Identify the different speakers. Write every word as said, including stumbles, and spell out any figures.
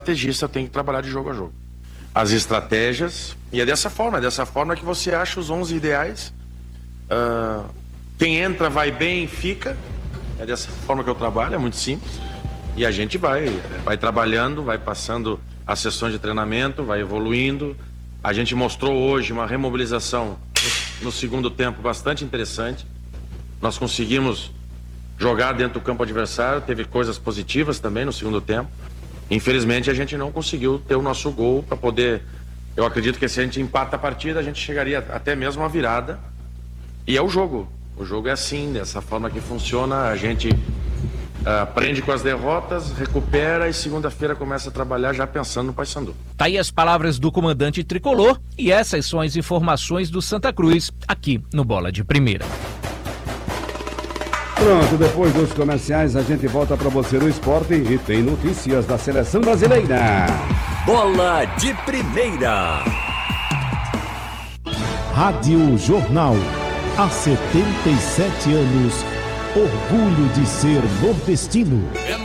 Speaker 1: estrategista tem que trabalhar de jogo a jogo. As estratégias, e é dessa forma, é dessa forma que você acha os onze ideais. Uh, quem entra, vai bem, fica. É dessa forma que eu trabalho, é muito simples. E a gente vai, vai trabalhando, vai passando as sessões de treinamento, vai evoluindo. A gente mostrou hoje uma remobilização no segundo tempo bastante interessante. Nós conseguimos jogar dentro do campo adversário, teve coisas positivas também no segundo tempo. Infelizmente a gente não conseguiu ter o nosso gol para poder... Eu acredito que se a gente empata a partida, a gente chegaria até mesmo a virada. E é o jogo. O jogo é assim, dessa forma que funciona. A gente uh, aprende com as derrotas, recupera e segunda-feira começa a trabalhar já pensando no Paysandu.
Speaker 2: Tá aí as palavras do comandante tricolor e essas são as informações do Santa Cruz aqui no Bola de Primeira.
Speaker 3: Pronto, depois dos comerciais a gente volta para você no esporte e tem notícias da seleção brasileira.
Speaker 4: Bola de Primeira.
Speaker 5: Rádio Jornal. Há setenta e sete anos, orgulho de ser nordestino.